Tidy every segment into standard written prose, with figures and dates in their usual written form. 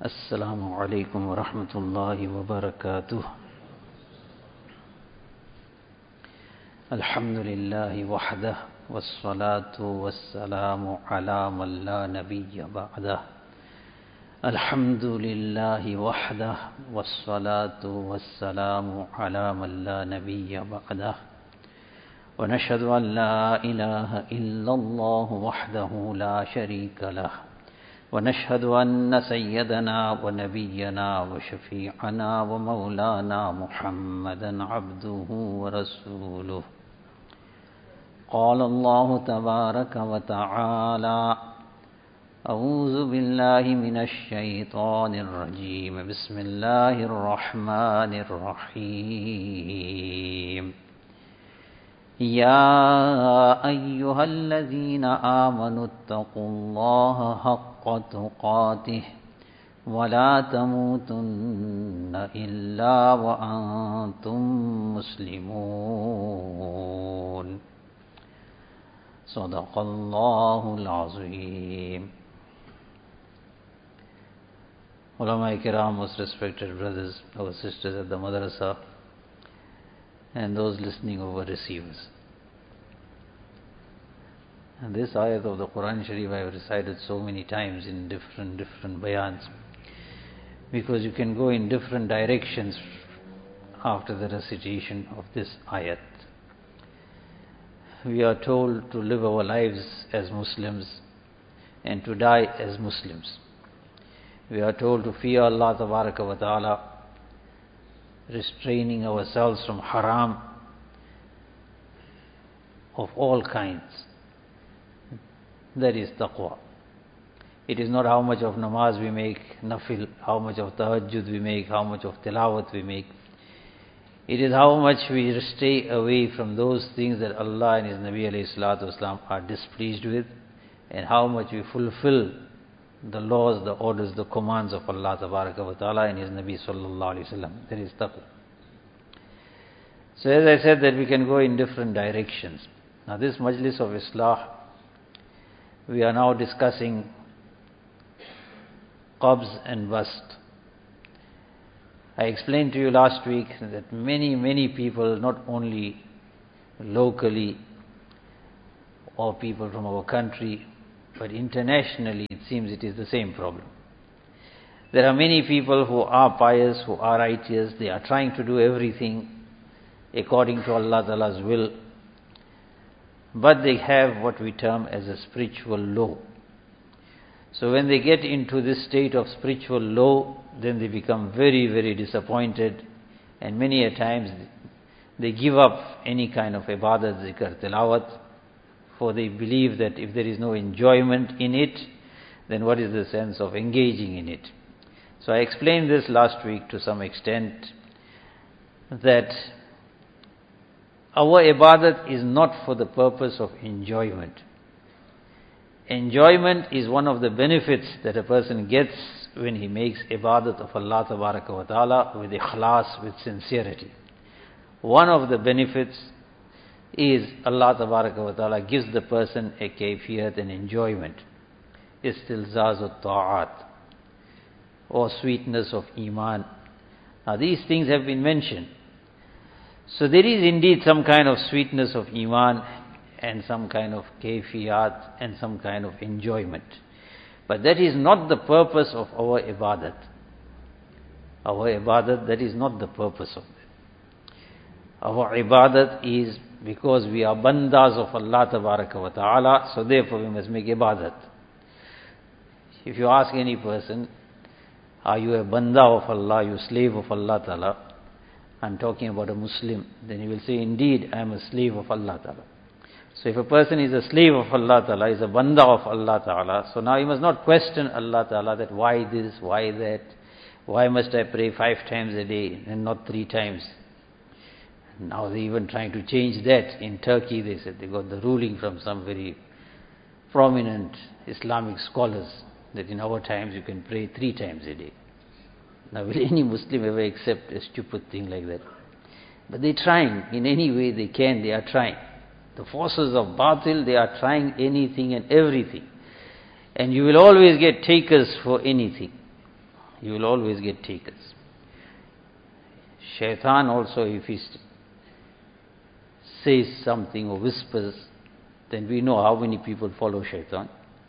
السلام عليكم ورحمة الله وبركاته. الحمد لله وحده والصلاة والسلام على من لا نبي بعده. الحمد لله وحده والصلاة والسلام على من لا نبي بعده. ونشهد أن لا إله إلا الله وحده لا شريك له. ونشهد أن سيدنا ونبينا وشفيعنا ومولانا محمدا عبده ورسوله. قال الله تبارك وتعالى: أعوذ بالله من الشيطان الرجيم. بسم الله الرحمن الرحيم. يا أيها الذين آمنوا اتقوا الله حق تقاته ولا تموتن إلا وأنتم مسلمون. صدق الله العظيم. Ulama Kiram, most respected brothers, our sisters at the madrasa, and those listening over receivers. And this ayat of the Quran Sharif I have recited so many times in different bayans, because you can go in different directions after the recitation of this ayat. We are told to live our lives as Muslims and to die as Muslims. We are told to fear Allah Tabaraka wa Ta'ala, restraining ourselves from haram of all kinds. That is taqwa. It is not how much of namaz we make, nafil, how much of tahajjud we make, how much of tilawat we make. It is how much we stay away from those things that Allah and His Nabi alayhi salatu wasalam are displeased with, and how much we fulfill the laws, the orders, the commands of Allah Tabaraka wa Ta'ala and His Nabi sallallahu alayhi wasallam. That is taqwa. So as I said, that we can go in different directions. Now this majlis of Islah, we are now discussing qabz and bast. I explained to you last week that many people, not only locally or people from our country, but internationally, it seems it is the same problem. There are many people who are pious, who are righteous, they are trying to do everything according to Allah Ta'ala's will, but they have what we term as a spiritual low. So when they get into this state of spiritual low, then they become very disappointed, and many a times they give up any kind of ibadat, zikr, tilawat, for they believe that if there is no enjoyment in it, then what is the sense of engaging in it? So I explained this last week to some extent, that our ibadat is not for the purpose of enjoyment. Enjoyment is one of the benefits that a person gets when he makes ibadat of Allah Tabaraka wa Ta'ala with ikhlas, with sincerity. One of the benefits is Allah Tabaraka wa Ta'ala gives the person a kayfiyat, an enjoyment, istilzaz ta'at, or sweetness of iman. Now these things have been mentioned. So there is indeed some kind of sweetness of iman and some kind of kayfiyat and some kind of enjoyment. But that is not the purpose of our ibadat. Our ibadat, that is not the purpose of it. Our ibadat is because we are bandas of Allah Tabaraka wa Ta'ala, so therefore we must make ibadat. If you ask any person, are you a banda of Allah, you slave of Allah Ta'ala? I'm talking about a Muslim. Then he will say, indeed, I am a slave of Allah Ta'ala. So if a person is a slave of Allah Ta'ala, is a banda of Allah Ta'ala, so now he must not question Allah Ta'ala that why this, why that, why must I pray 5 times a day and not 3 times? Now they're even trying to change that. In Turkey, they said they got the ruling from some very prominent Islamic scholars that in our times you can pray 3 times a day. Now will any Muslim ever accept a stupid thing like that? But they're trying, in any way they can, they are trying. The forces of batil, they are trying anything and everything. And you will always get takers for anything. you will always get takers. Shaitan also, if he says something or whispers, then we know how many people follow Shaitan.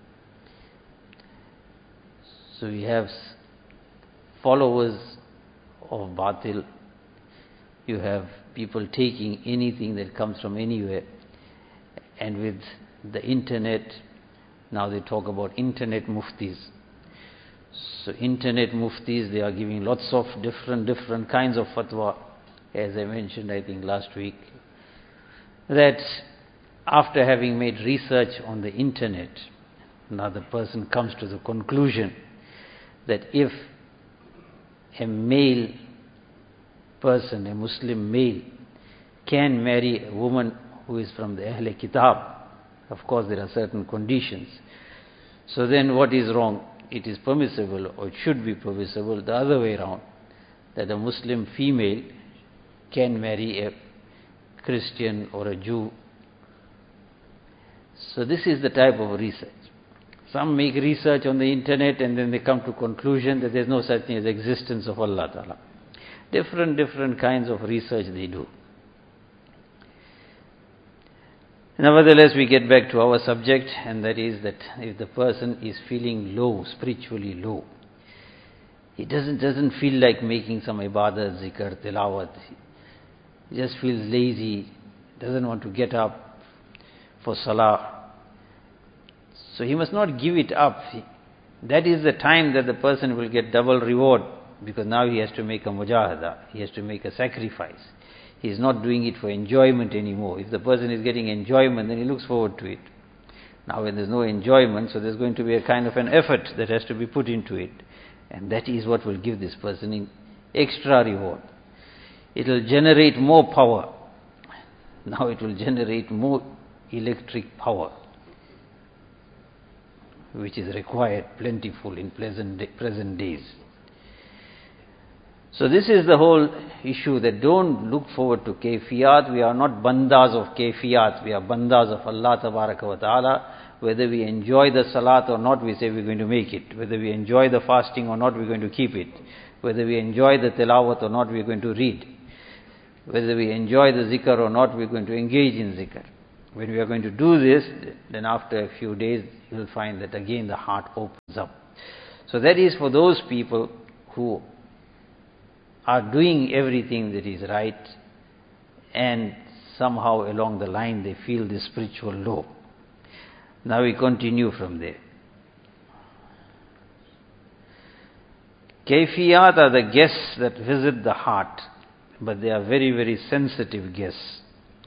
So we have followers of batil. You have people taking anything that comes from anywhere. And with the internet, now they talk about internet muftis. So internet muftis, they are giving lots of different kinds of fatwa. As I mentioned, I think last week, that after having made research on the internet, now the person comes to the conclusion that if a male person, a Muslim male, can marry a woman who is from the Ahl Kitab, of course there are certain conditions. So then what is wrong? It is permissible, or it should be permissible, the other way around, that a Muslim female can marry a Christian or a Jew. So this is the type of research. Some make research on the internet and then they come to conclusion that there is no such thing as existence of Allah Ta'ala. Different kinds of research they do. Nevertheless, we get back to our subject, and that is that if the person is feeling low, spiritually low, he doesn't feel like making some ibadah, zikr, tilawat. He just feels lazy, doesn't want to get up for salah. So he must not give it up. That is the time that the person will get double reward, because now he has to make a mujahada, he has to make a sacrifice. He is not doing it for enjoyment anymore. If the person is getting enjoyment, then he looks forward to it. Now when there's no enjoyment, so there's going to be a kind of an effort that has to be put into it. And that is what will give this person an extra reward. It will generate more power. Now it will generate more electric power, which is required plentiful in present days. So this is the whole issue, that don't look forward to kayfiyat. We are not bandas of kayfiyat. We are bandas of Allah Tabaraka wa Ta'ala. Whether we enjoy the salat or not, we say we're going to make it. Whether we enjoy the fasting or not, we're going to keep it. Whether we enjoy the tilawat or not, we're going to read. Whether we enjoy the zikr or not, we're going to engage in zikr. When we are going to do this, then after a few days, you'll find that again the heart opens up. So that is for those people who are doing everything that is right, and somehow along the line they feel this spiritual low. Now we continue from there. Kayfiyat are the guests that visit the heart, but they are very sensitive guests.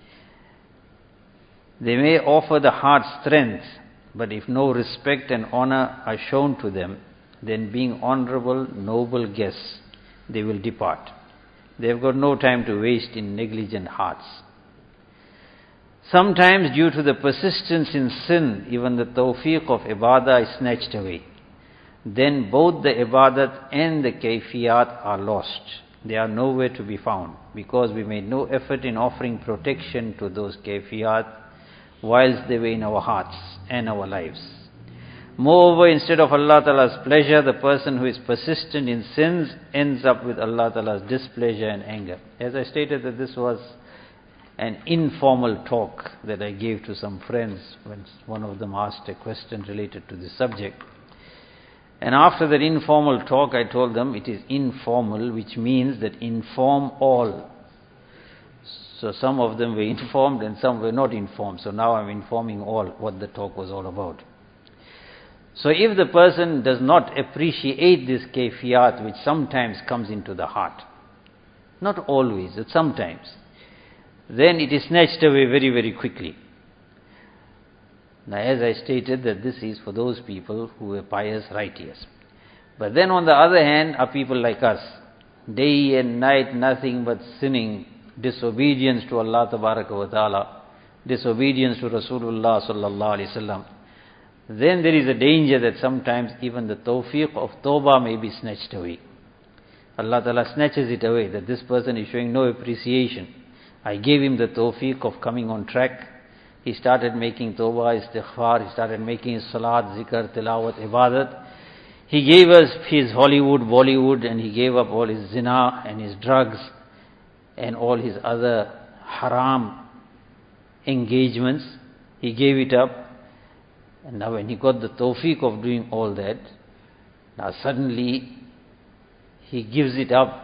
They may offer the heart strength, but if no respect and honor are shown to them, then being honorable, noble guests, they will depart. They have got no time to waste in negligent hearts. Sometimes due to the persistence in sin, even the tawfiq of ibadah is snatched away. Then both the ibadat and the kayfiyat are lost. They are nowhere to be found, because we made no effort in offering protection to those kayfiyat whilst they were in our hearts and our lives. Moreover, instead of Allah Ta'ala's pleasure, the person who is persistent in sins ends up with Allah Ta'ala's displeasure and anger. As I stated, that this was an informal talk that I gave to some friends when one of them asked a question related to this subject. And after that informal talk, I told them it is informal, which means that inform all. So some of them were informed and some were not informed. So now I'm informing all what the talk was all about. So if the person does not appreciate this kayfiyat, which sometimes comes into the heart, not always, but sometimes, then it is snatched away very quickly. Now, as I stated, that this is for those people who are pious, righteous. But then on the other hand are people like us, day and night nothing but sinning, disobedience to Allah Tabaraka wa Ta'ala, disobedience to Rasulullah Sallallahu Alaihi Wasallam. Then there is a danger that sometimes even the tawfiq of tawbah may be snatched away. Allah Ta'ala snatches it away, that this person is showing no appreciation. I gave him the tawfiq of coming on track. He started making tawbah, istighfar, he started making his salat, zikr, tilawat, ibadat. He gave us his Hollywood, Bollywood, and he gave up all his zina and his drugs and all his other haram engagements. He gave it up. And now when he got the tawfiq of doing all that, now suddenly he gives it up,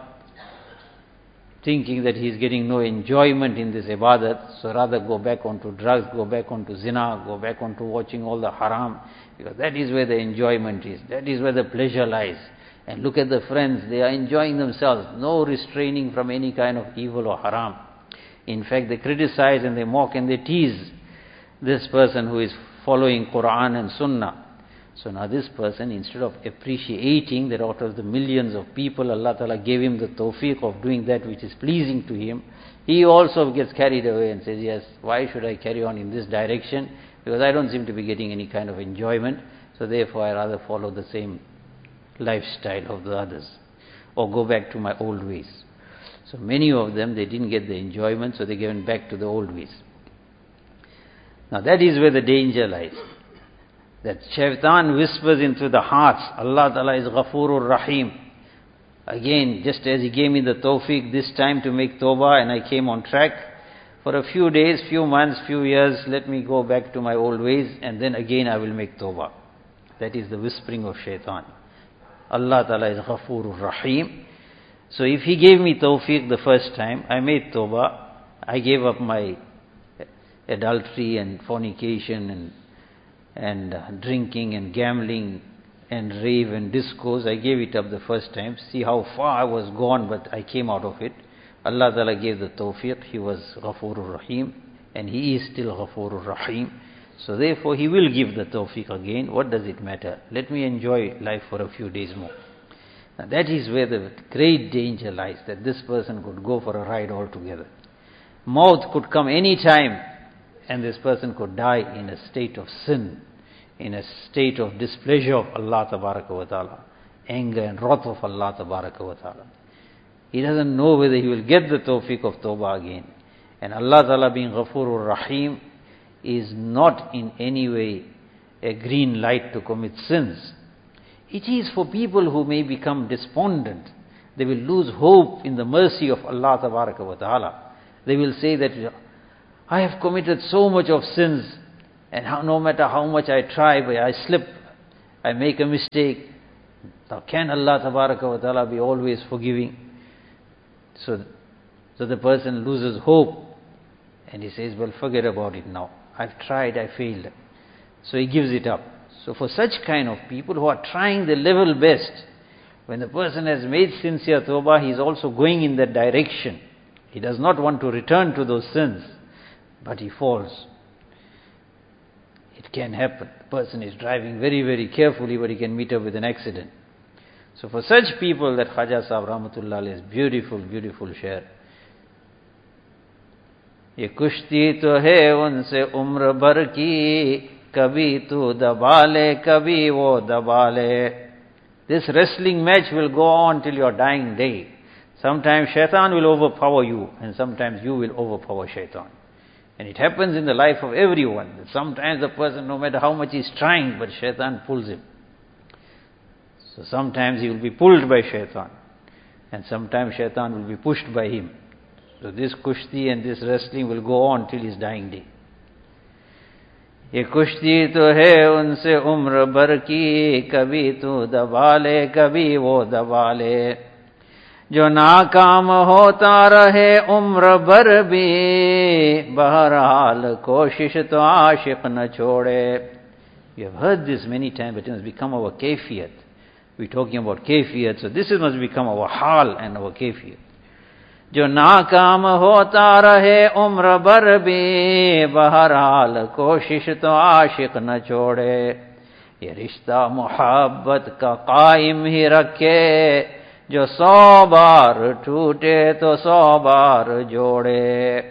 thinking that he is getting no enjoyment in this ibadat, so rather go back onto drugs, go back onto zina, go back onto watching all the haram, because that is where the enjoyment is, that is where the pleasure lies. And look at the friends, they are enjoying themselves, no restraining from any kind of evil or haram. In fact, they criticize and they mock and they tease this person who is following Quran and Sunnah. So now this person, instead of appreciating that out of the millions of people, Allah Ta'ala gave him the tawfiq of doing that which is pleasing to him, he also gets carried away and says, yes, why should I carry on in this direction? Because I don't seem to be getting any kind of enjoyment, so therefore I rather follow the same lifestyle of the others, or go back to my old ways. So many of them, they didn't get the enjoyment, so they went back to the old ways. Now that is where the danger lies. That shaitan whispers into the hearts, Allah Ta'ala is Ghafurur Rahim. Again, just as he gave me the tawfiq this time to make tawbah and I came on track, for a few days, few months, few years, let me go back to my old ways and then again I will make tawbah. That is the whispering of shaitan. Allah Ta'ala is Ghafurur Rahim. So if he gave me tawfiq the first time, I made tawbah, I gave up my adultery and fornication and drinking and gambling and rave and discourse. I gave it up the first time. See how far I was gone, but I came out of it. Allah Ta'ala gave the tawfiq. He was Ghafurur Rahim, and He is still Ghafurur Rahim. So therefore He will give the tawfiq again. What does it matter? Let me enjoy life for a few days more. Now that is where the great danger lies, that this person could go for a ride altogether. Maut could come any time, and this person could die in a state of sin, in a state of displeasure of Allah Tabaraka wa Ta'ala, anger and wrath of Allah Tabaraka wa Ta'ala. He doesn't know whether he will get the tawfiq of tawbah again. And Allah Ta'ala being Ghafurur Rahim is not in any way a green light to commit sins. It is for people who may become despondent. They will lose hope in the mercy of Allah Tabaraka wa Ta'ala. They will say that I have committed so much of sins, and no matter how much I try, but I slip, I make a mistake. Now can Allah Tabaraka wa Ta'ala be always forgiving? So the person loses hope, and he says, well, forget about it now. I've tried, I failed. So he gives it up. So for such kind of people who are trying the level best, when the person has made sincere tawbah, he is also going in that direction. He does not want to return to those sins, but he falls. It can happen. The person is driving very, very carefully, but he can meet up with an accident. So for such people, that Khaja Sahib Rahmatullah Alayhi is beautiful, beautiful share. ये कुश्ती तो है उनसे उम्र भर की, कभी तू दबा ले, कभी वो दबा ले. This wrestling match will go on till your dying day. Sometimes shaitan will overpower you, and sometimes you will overpower shaitan. And it happens in the life of everyone. That sometimes the person, no matter how much he is trying, but shaitan pulls him. So sometimes he will be pulled by shaitan, and sometimes shaitan will be pushed by him. So this kushti and this wrestling will go on till his dying day. ये कुश्ती तो है उनसे उम्र भर की, कभी तू दबा ले, कभी वो दबा ले. जो नाकाम होता रहे उम्र भर भी, बहरहाल कोशिश तो आशिक न छोड़े. We have heard this many times, but it must become our kayfiyat. We're talking about kayfiyat, so this must become our hal and our kayfiyat. जो नाकाम होता रहे उम्र भर भी, बहरहाल कोशिश तो आशिक न छोड़े. ये रिश्ता मोहब्बत का कायम ही रखे, जो 100 बार टूटे तो 100 बार जोड़े.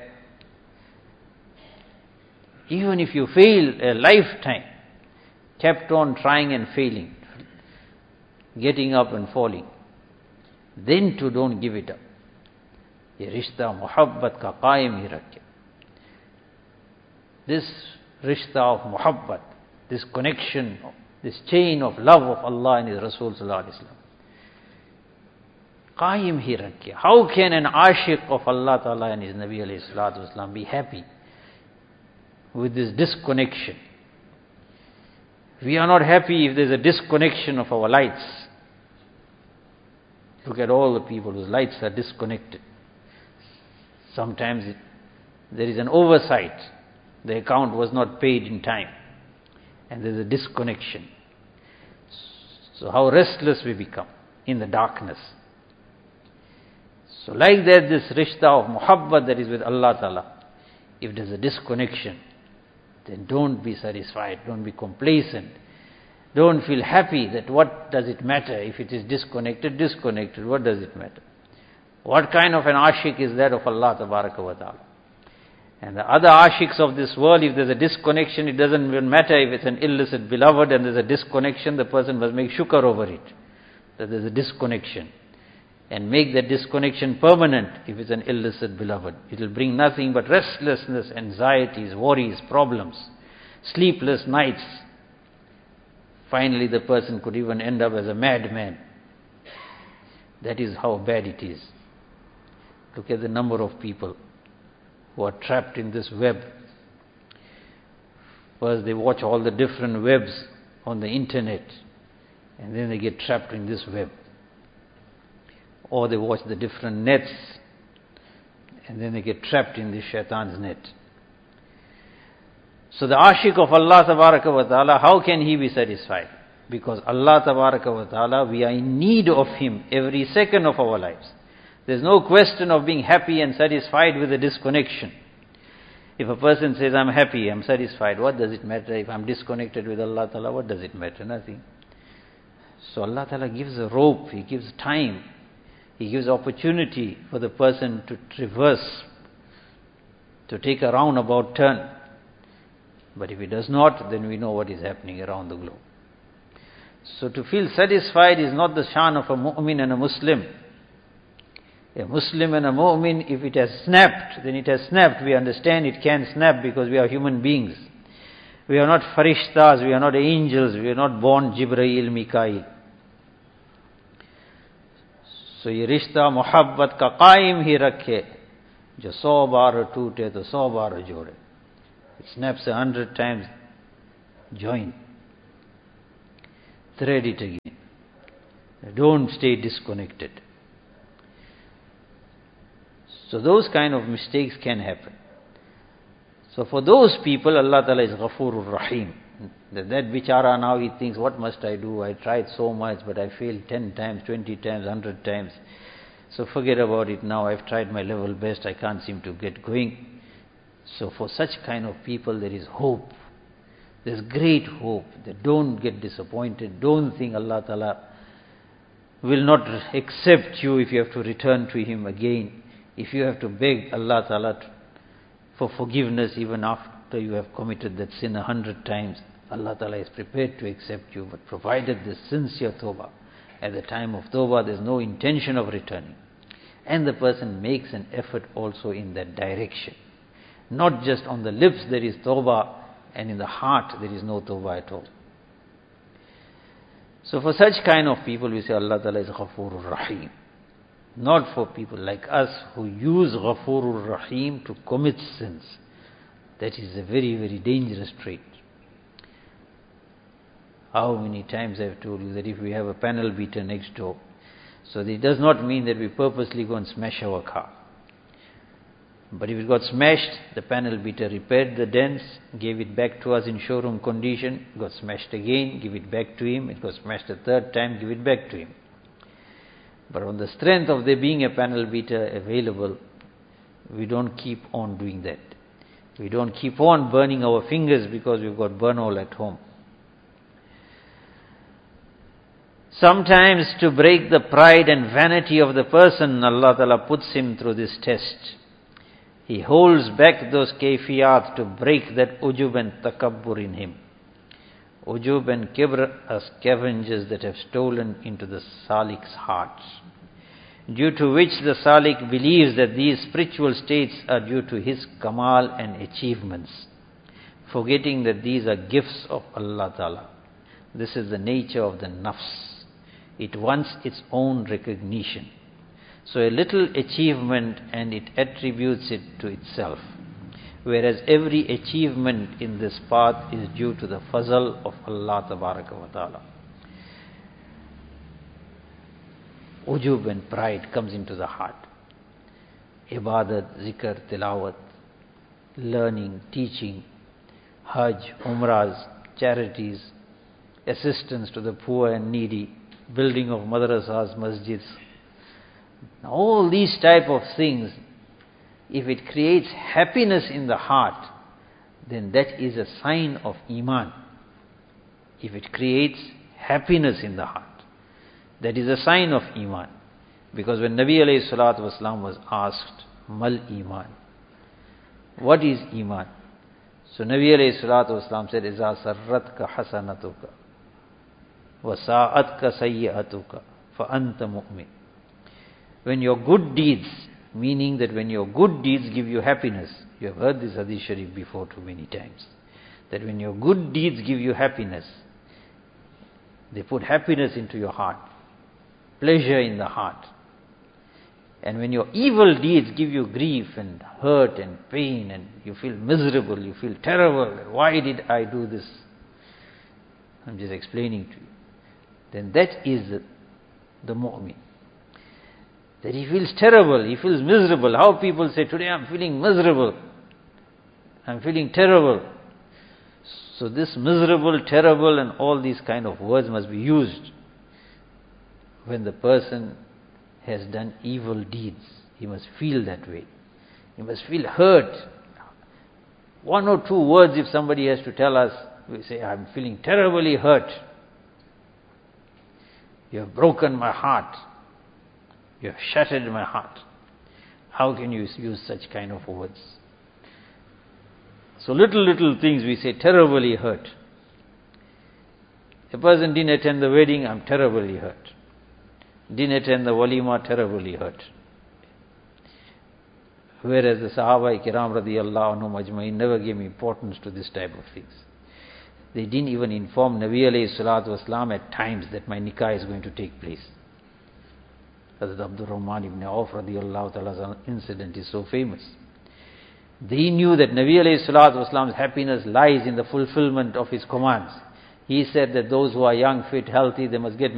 Even if you fail a lifetime, kept on trying and failing, getting up and falling, then too don't give it up. ये रिश्ता मोहब्बत का कायम ही रखे. This rishta of muhabbat, this connection this chain of love of Allah and His Rasul sallallahu alaihi wasallam. Qaim hi rakhe. How can an ashiq of Allah Ta'ala and His Nabi alayhi salatu wasalam be happy with this disconnection? We are not happy if there is a disconnection of our lights. Look at all the people whose lights are disconnected. Sometimes there is an oversight. The account was not paid in time. And there is a disconnection. So how restless we become in the darkness. So like that, this rishta of muhabbat that is with Allah Ta'ala, if there is a disconnection, then don't be satisfied, don't be complacent. Don't feel happy that what does it matter if it is disconnected, what does it matter? What kind of an ashiq is that of Allah Tabaraka wa Ta'ala? And the other ashiqs of this world, if there's a disconnection, it doesn't even matter if it's an illicit beloved and there's a disconnection, the person must make shukr over it, that there's a disconnection. And make that disconnection permanent if it's an illicit beloved. It will bring nothing but restlessness, anxieties, worries, problems, sleepless nights. Finally, the person could even end up as a madman. That is how bad it is. Look at the number of people who are trapped in this web. First, they watch all the different webs on the internet, and then they get trapped in this web. Or they watch the different nets, and then they get trapped in the shaitan's net. So the ashiq of Allah Tabaraka wa Ta'ala, how can he be satisfied? Because Allah Tabaraka wa Ta'ala, we are in need of Him every second of our lives. There's no question of being happy and satisfied with a disconnection. If a person says, I'm happy, I'm satisfied, what does it matter? If I'm disconnected with Allah Ta'ala, what does it matter? Nothing. So Allah Ta'ala gives a rope, He gives time, He gives opportunity for the person to traverse, to take a roundabout turn. But if he does not, then we know what is happening around the globe. So to feel satisfied is not the shan of a mu'min and a Muslim. A Muslim and a mu'min, if it has snapped, then it has snapped. We understand it can snap because we are human beings. We are not farishtas, we are not angels, we are not born Jibrail, Mikail. So ye rishta muhabbat ka qaim hi rakhe, jo 100 baar toote to 100 baar jode. It snaps 100 times, join. Thread it again. Don't stay disconnected. So those kind of mistakes can happen. So for those people, Allah Ta'ala is Ghafurur Rahim. That bichara now he thinks, what must I do? I tried so much, but I failed 10 times, 20 times, 100 times. So forget about it now. I've tried my level best. I can't seem to get going. So for such kind of people, there is hope. There's great hope. They don't get disappointed. Don't think Allah Ta'ala will not accept you if you have to return to Him again. If you have to beg Allah Ta'ala for forgiveness even after you have committed that sin 100 times, Allah Ta'ala is prepared to accept you, but provided this sincere tawbah. At the time of tawbah, there's no intention of returning. And the person makes an effort also in that direction. Not just on the lips there is tawbah, and in the heart there is no tawbah at all. So for such kind of people, we say Allah Ta'ala is Ghafurur Rahim. Not for people like us who use Ghafurur Rahim to commit sins. That is a very, very dangerous trait. How many times I've told you that if we have a panel beater next door, so it does not mean that we purposely go and smash our car. But if it got smashed, the panel beater repaired the dents, gave it back to us in showroom condition, got smashed again, give it back to him, it got smashed a third time, give it back to him. But on the strength of there being a panel beater available, we don't keep on doing that. We don't keep on burning our fingers because we've got burnol at home. Sometimes to break the pride and vanity of the person, Allah Ta'ala puts him through this test. He holds back those kayfiyat to break that ujub and takabbur in him. Ujub and kibr are scavengers that have stolen into the salik's heart, due to which the salik believes that these spiritual states are due to his kamal and achievements, forgetting that these are gifts of Allah Ta'ala. This is the nature of the nafs. It wants its own recognition. So a little achievement and it attributes it to itself. Whereas every achievement in this path is due to the fazl of Allah Tabaraka wa Ta'ala. Ujub and pride comes into the heart. Ibadat, zikr, tilawat, learning, teaching, hajj, umrahs, charities, assistance to the poor and needy, building of madrasas, masjids. All these type of things, if it creates happiness in the heart, then that is a sign of Iman. If it creates happiness in the heart, that is a sign of Iman. Because when Nabi alayhi salatu wasalam was asked, Mal Iman, what is Iman? So Nabi alayhi salatu wasalam said, Iza sarratka hasanatuka, wa sa'atka sayyatuka, fa anta mu'min. When your good deeds, meaning that when your good deeds give you happiness, you have heard this hadith sharif before too many times, that when your good deeds give you happiness, they put happiness into your heart, pleasure in the heart. And when your evil deeds give you grief and hurt and pain and you feel miserable, you feel terrible, why did I do this? I'm just explaining to you. Then that is the mu'min. That he feels terrible, he feels miserable. How people say, today I'm feeling miserable, I'm feeling terrible. So this miserable, terrible and all these kind of words must be used when the person has done evil deeds. He must feel that way. He must feel hurt. One or two words if somebody has to tell us, we say, I'm feeling terribly hurt. You have broken my heart. You have shattered my heart. How can you use such kind of words? So little things we say, terribly hurt. A person didn't attend the wedding, I'm terribly hurt. Didn't attend the walima, terribly hurt. Whereas the Sahaba Kiram radiyallahu anhum ajma'in never gave importance to this type of things. They didn't even inform Nabi alayhi salatu wasalam at times that my nikah is going to take place. Hazrat Abdul Rahman ibn Auf radiyallahu ta'ala's incident is so famous. They knew that Nabi alayhi salatu wasalam's happiness lies in the fulfillment of his commands. He said that those who are young, fit, healthy, they must get